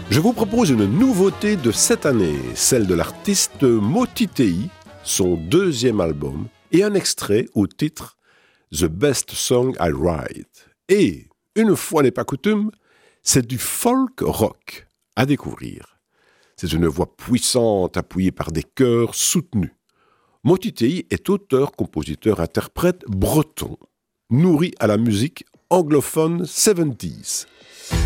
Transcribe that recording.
Je vous propose une nouveauté de cette année, celle de l'artiste Moti Tei, son deuxième album, et un extrait au titre The Best Song I Write. Et, une fois n'est pas coutume, c'est du folk rock à découvrir. C'est une voix puissante appuyée par des chœurs soutenus. Moti Tei est auteur, compositeur, interprète breton, nourri à la musique anglophone 70s.